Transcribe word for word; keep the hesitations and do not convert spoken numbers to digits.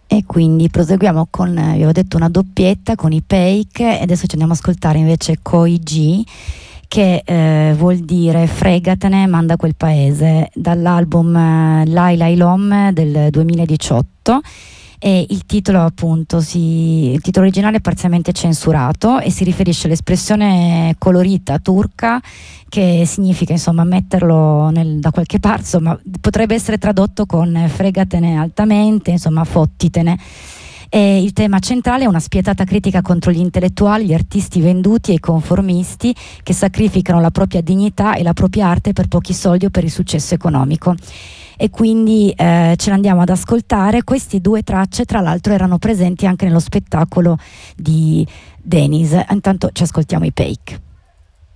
E quindi proseguiamo con, vi avevo detto, una doppietta con i Peik, e adesso ci andiamo ad ascoltare invece Koi G, che eh, vuol dire fregatene, manda quel paese, dall'album eh, Lai Lai Lom del duemiladiciotto. E il titolo appunto si, il titolo originale è parzialmente censurato e si riferisce all'espressione colorita turca, che significa insomma metterlo nel, da qualche parte, insomma potrebbe essere tradotto con fregatene altamente, insomma fottitene. E il tema centrale è una spietata critica contro gli intellettuali, gli artisti venduti e i conformisti che sacrificano la propria dignità e la propria arte per pochi soldi o per il successo economico. E quindi eh, ce l'andiamo ad ascoltare. Queste due tracce tra l'altro erano presenti anche nello spettacolo di Denis. Intanto ci ascoltiamo i Peik.